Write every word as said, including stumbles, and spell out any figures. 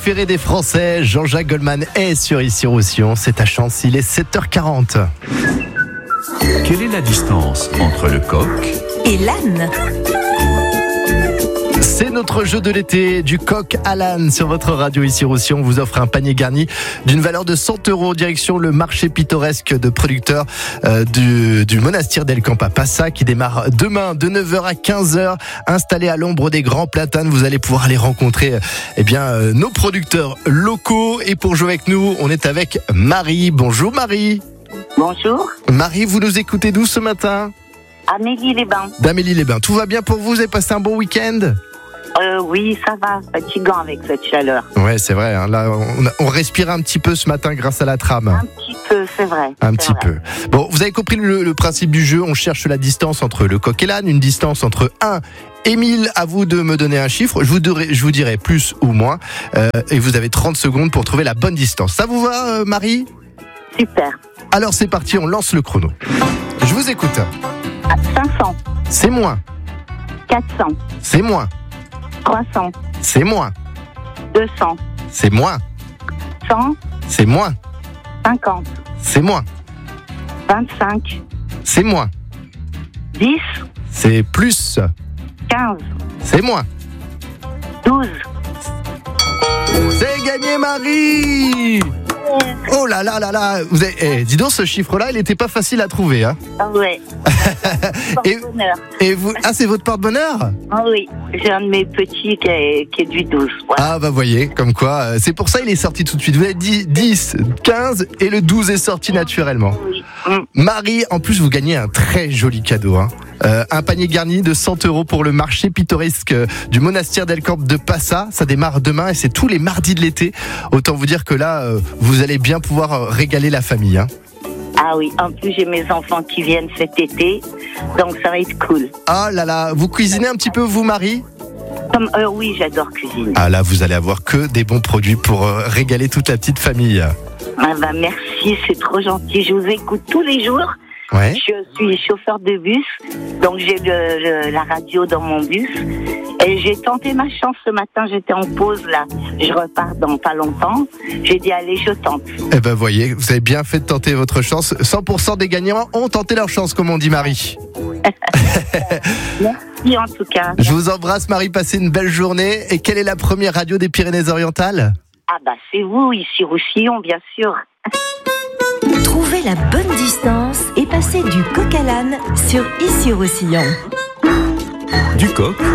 Ferré des Français, Jean-Jacques Goldman est sur Ici Roussillon. C'est ta chance, il est sept heures quarante. Quelle est la distance entre le coq et l'âne? C'est notre jeu de l'été du coq à l'âne sur votre radio Ici Roussillon. On vous offre un panier garni d'une valeur de cent euros direction le marché pittoresque de producteurs euh, du, du monastère d'El Camp à Passa qui démarre demain de neuf heures à quinze heures. Installé à l'ombre des grands platanes, vous allez pouvoir aller rencontrer eh bien, euh, nos producteurs locaux. Et pour jouer avec nous, on est avec Marie. Bonjour Marie. Bonjour. Marie, vous nous écoutez d'où ce matin? Amélie-les-Bains. D'Amélie-les-Bains. Tout va bien pour vous? Vous avez passé un bon week-end? Euh, oui, ça va, fatigant avec cette chaleur. Ouais, c'est vrai. Hein, là, on, a, on respire un petit peu ce matin grâce à la trame. Un petit peu, c'est vrai. Un c'est petit vrai. peu. Bon, vous avez compris le, le principe du jeu. On cherche la distance entre le coq et l'âne, une distance entre un et mille. À vous de me donner un chiffre. Je vous dirai, je vous dirai plus ou moins. Euh, et vous avez trente secondes pour trouver la bonne distance. Ça vous va, euh, Marie? Super. Alors c'est parti, on lance le chrono. Je vous écoute. À cinq cents, C'est moins. quatre cents, C'est moins. trois cents, C'est moins. deux cents, C'est moins. cent, C'est moins. cinquante, C'est moins. vingt-cinq, C'est moins. dix, C'est plus. quinze, C'est moins. douze. C'est gagné, Marie! Oh là là là là! Vous avez, eh, dis donc, ce chiffre-là, il n'était pas facile à trouver. Hein. Ah ouais. Et- Bonheur. Et vous, ah, c'est votre porte-bonheur? Ah oui, j'ai un de mes petits qui est, qui est du douze. Voilà. Ah, bah voyez, comme quoi, euh, c'est pour ça il est sorti tout de suite. Vous avez dit dix, quinze et le douze est sorti naturellement. Oui. Hum. Marie, en plus, vous gagnez un très joli cadeau. Hein. Euh, un panier garni de cent euros pour le marché pittoresque du monastère d'El Camp de Passa. Ça démarre demain et c'est tous les mardis de l'été. Autant vous dire que là, euh, vous allez bien pouvoir euh, régaler la famille. Hein. Ah oui, en plus j'ai mes enfants qui viennent cet été, donc ça va être cool. Ah là là, vous cuisinez un petit peu vous, Marie? Comme, euh, oui, j'adore cuisiner. Ah là, vous allez avoir que des bons produits pour euh, régaler toute la petite famille. Ah bah merci, c'est trop gentil. Je vous écoute tous les jours. Ouais. Je suis chauffeur de bus, donc j'ai le, le- la radio dans mon bus. Et j'ai tenté ma chance ce matin, j'étais en pause là. Je repars dans pas longtemps. J'ai dit allez, je tente. Eh ben voyez, vous avez bien fait de tenter votre chance. cent pour cent des gagnants ont tenté leur chance, comme on dit, Marie. Merci en tout cas. Je vous embrasse, Marie, passez une belle journée. Et quelle est la première radio des Pyrénées-Orientales? Ah bah c'est vous, ici Roussillon, bien sûr. Trouvez la bonne distance et passez du coq à l'âne sur Ici Roussillon. Du coq